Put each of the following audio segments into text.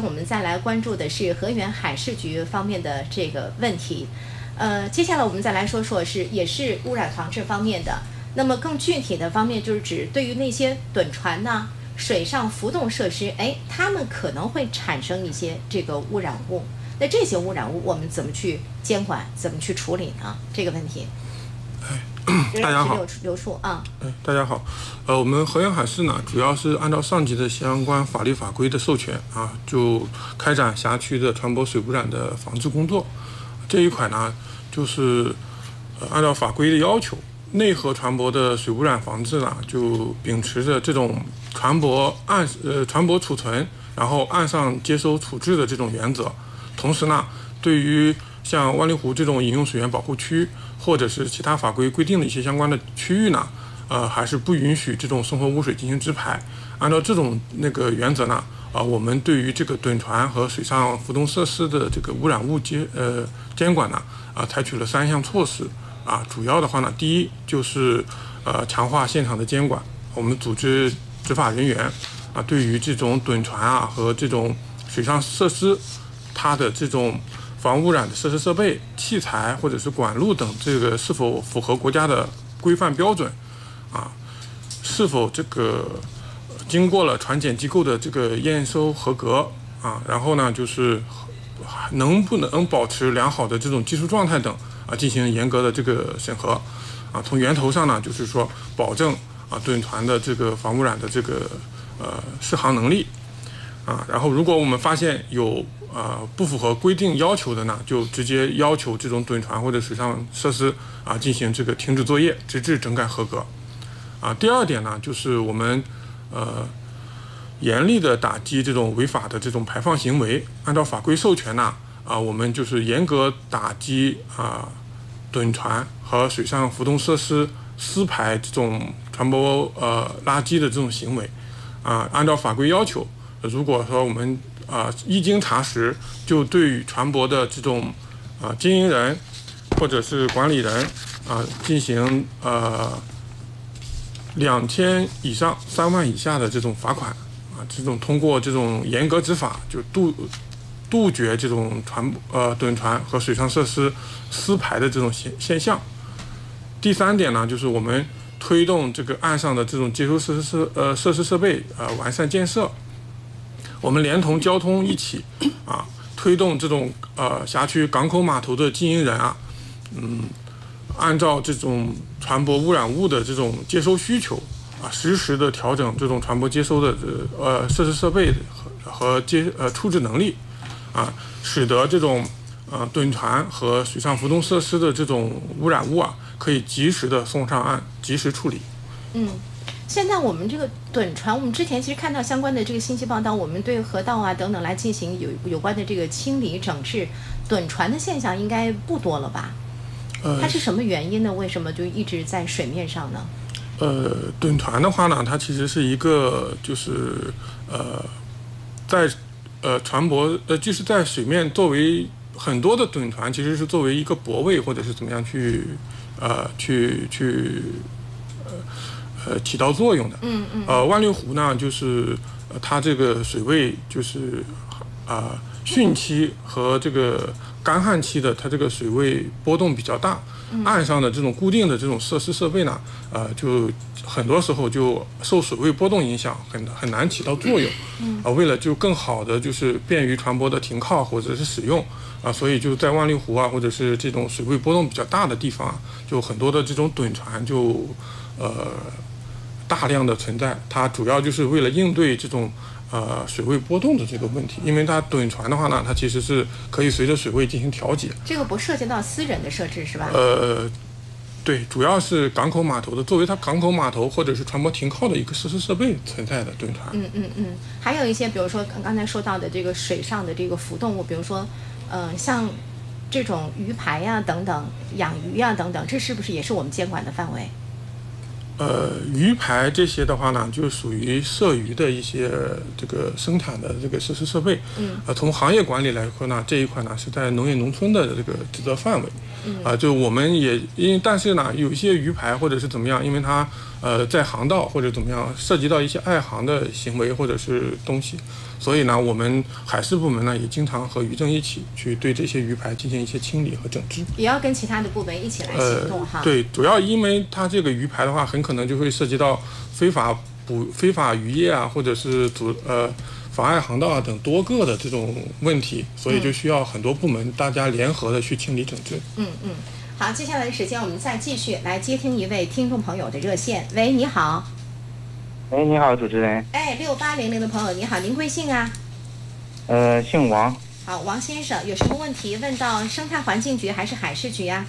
我们再来关注的是河源海事局方面的这个问题。接下来我们再来说说也是污染防治方面的。那么更具体的方面就是指对于那些趸船呐、水上浮动设施，它们可能会产生一些这个污染物。那这些污染物我们怎么去监管，怎么去处理呢？这个问题。 大家好， 刘处啊。 大家好，我们河源海事呢，主要是按照上级的相关法律法规的授权啊，就开展辖区的船舶水污染的防治工作。这一块呢，就是按照法规的要求，内河船舶的水污染防治呢，就秉持着这种船舶储存，然后岸上接收处置的这种原则。同时呢，对于像万里湖这种饮用水源保护区，或者是其他法规规定的一些相关的区域呢，还是不允许这种生活污水进行直排。按照这种原则呢，我们对于这个趸船和水上浮动设施的这个污染物监管呢，采取了3项措施。主要的话呢，第一就是强化现场的监管，我们组织执法人员对于这种趸船和这种水上设施，它的这种防污染的设施设备、器材或者是管路等，这个是否符合国家的规范标准是否这个经过了船检机构的这个验收合格然后呢就是能不能保持良好的这种技术状态等进行严格的这个审核从源头上呢，就是说保证趸船的这个防污染的这个适航能力然后如果我们发现有不符合规定要求的呢，就直接要求这种趸船或者水上设施进行这个停止作业，直至整改合格第二点呢，就是我们严厉的打击这种违法的这种排放行为。按照法规授权呢我们就是严格打击趸船和水上浮动设施私排这种船舶垃圾的这种行为按照法规要求，如果说我们一经查实，就对于船舶的这种经营人或者是管理人进行2000以上3万以下的这种罚款这种通过这种严格执法，就杜绝这种趸船和水上设施私排的这种现象。第3点呢，就是我们推动这个岸上的这种接收设施设备完善建设。我们连同交通一起推动这种辖区港口码头的经营人按照这种船舶污染物的这种接收需求实时的调整这种船舶接收的设施设备和处置能力使得这种趸船和水上浮动设施的这种污染物可以及时的送上岸，及时处理。 现在我们这个趸船，我们之前其实看到相关的这个信息报道，我们对河道等等来进行有关的这个清理整治，趸船的现象应该不多了吧？它是什么原因呢？为什么就一直在水面上呢？ 趸船的话呢，它其实是一个就是在船舶就是在水面作为很多的趸船其实是作为一个泊位或者是怎么样去起到作用的。万历湖呢，就是它这个水位就是汛期和这个干旱期的，它这个水位波动比较大，岸上的这种固定的这种设施设备呢，就很多时候就受水位波动影响，很难起到作用。为了就更好的就是便于船舶的停靠或者是使用所以就在万历湖或者是这种水位波动比较大的地方就很多的这种趸船就大量的存在。它主要就是为了应对这种水位波动的这个问题，因为它趸船的话呢，它其实是可以随着水位进行调节。 这个不涉及到私人的设置是吧？ 对，主要是港口码头的，作为它港口码头或者是船舶停靠的一个设施设备存在的趸船。 还有一些，比如说刚才说到的这个水上的这个浮动物，比如说像这种鱼排等等，养鱼等等，这是不是也是我们监管的范围？ 鱼排这些的话呢，就属于涉鱼的一些这个生产的这个设施设备。从行业管理来说呢，这一块呢是在农业农村的这个职责范围。就我们也但是呢，有一些鱼排或者是怎么样，因为它在航道或者怎么样涉及到一些爱航的行为或者是东西， 所以呢，我们海事部门呢也经常和渔政一起去对这些鱼排进行一些清理和整治， 也要跟其他的部门一起来行动哈。 对，主要因为它这个鱼排的话，很可能就会涉及到非法渔业啊，或者是妨碍航道啊等多个的这种问题，所以就需要很多部门大家联合的去清理整治。 好，接下来的时间我们再继续来接听一位听众朋友的热线。喂，你好。 喂，你好，主持人。 哎，6800的朋友你好，您贵姓啊？ 姓王。 好，王先生，有什么问题问到生态环境局还是海事局呀？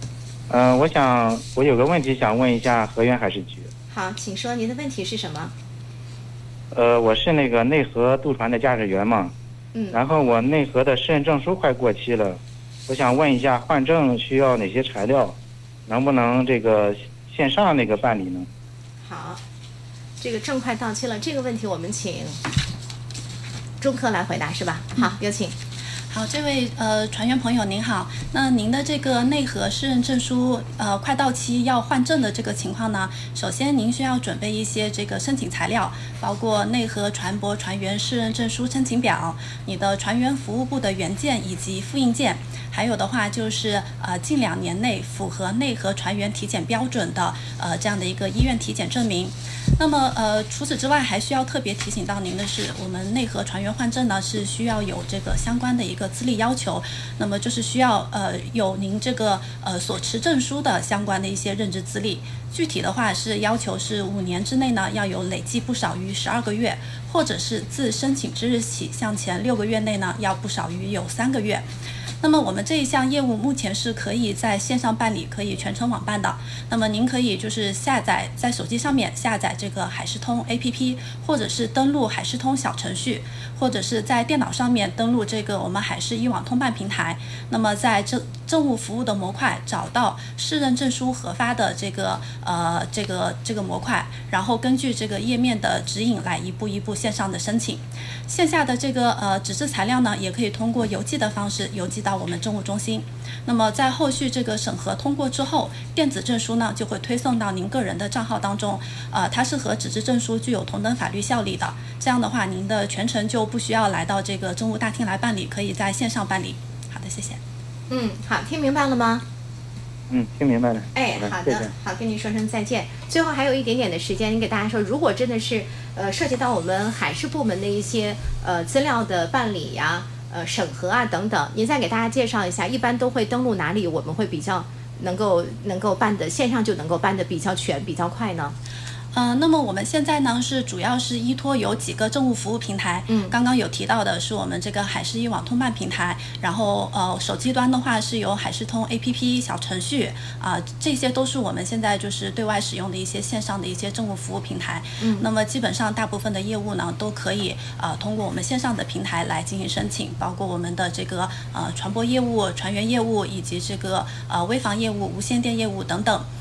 我有个问题想问一下河源海事局。 好，请说，您的问题是什么？ 我是那个内河渡船的驾驶员嘛。然后我内河的试验证书快过期了，我想问一下换证需要哪些材料，能不能这个线上那个办理呢？ 好，这个证快到期了，这个问题我们请钟科来回答是吧？好，有请。 好，这位船员朋友您好，那您的这个内河试验证书快到期要换证的这个情况呢，首先您需要准备一些这个申请材料，包括内河船舶船员试验证书申请表、你的船员服务部的原件以及复印件，还有的话就是近2年内符合内河船员体检标准的这样的一个医院体检证明。那么除此之外还需要特别提醒到您的是，我们内河船员换证呢是需要有这个相关的一个资历要求，那么就是需要有您这个所持证书的相关的一些任职资历，具体的话是要求是5年之内呢要有累计不少于12个月，或者是自申请之日起向前6个月内呢要不少于有3个月。那么我们这一项业务目前是可以在线上办理，可以全程网办的。那么您可以就是下载在手机上面下载这个海事通 APP， 或者是登录海事通小程序，或者是在电脑上面登录这个我们海事一网通办平台。那么在政务服务的模块找到试认证书核发的这个模块，然后根据这个页面的指引来一步一步线上的申请。线下的这个纸质材料呢，也可以通过邮寄的方式邮寄到我们政务中心。那么在后续这个审核通过之后，电子证书呢就会推送到您个人的账号当中，它是和纸质证书具有同等法律效力的。这样的话，您的全程就不需要来到这个政务大厅来办理，可以在线上办理。好的，谢谢。 好，听明白了吗？ 听明白了。 哎，好的，好，跟您说声再见。最后还有一点点的时间，您给大家说，如果真的是涉及到我们海事部门的一些资料的办理呀、审核啊等等，您再给大家介绍一下，一般都会登录哪里，我们会比较能够办的线上就能够办的比较全、比较快呢？ 那么我们现在呢是主要是依托有几个政务服务平台，刚刚有提到的是我们这个海事一网通办平台，然后手机端的话是有海事通 APP 小程序这些都是我们现在就是对外使用的一些线上的一些政务服务平台。那么基本上大部分的业务呢都可以通过我们线上的平台来进行申请，包括我们的这个船舶业务、船员业务以及这个危房业务、无线电业务等等。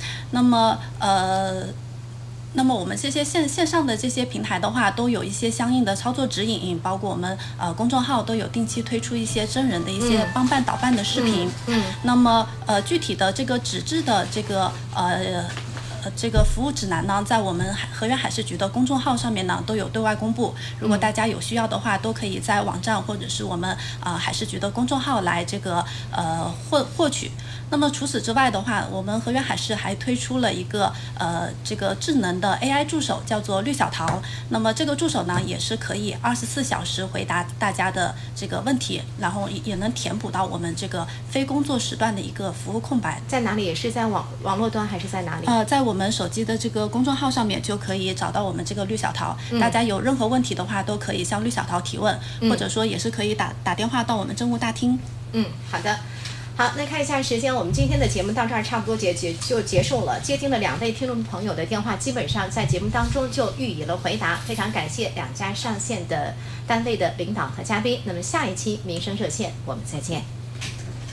那么我们这些线上的这些平台的话，都有一些相应的操作指引，包括我们公众号都有定期推出一些真人的一些帮办导办的视频。那么具体的这个纸质的这个服务指南呢，在我们河源海事局的公众号上面呢都有对外公布。如果大家有需要的话，都可以在网站或者是我们海事局的公众号来这个获取。那么除此之外的话，我们河源海事还推出了一个这个智能的 AI 助手，叫做绿小桃。那么这个助手呢，也是可以24小时回答大家的这个问题，然后也能填补到我们这个非工作时段的一个服务空白。 在哪里？也是在网络端还是在哪里？ 在我们手机的这个公众号上面就可以找到我们这个绿小桃。大家有任何问题的话，都可以向绿小桃提问，或者说也是可以打电话到我们政务大厅。 好的。好，那看一下时间，我们今天的节目到这儿差不多就结束了。接听了2位听众朋友的电话，基本上在节目当中就予以了回答。非常感谢2家上线的单位的领导和嘉宾。那么下一期民生热线我们再见。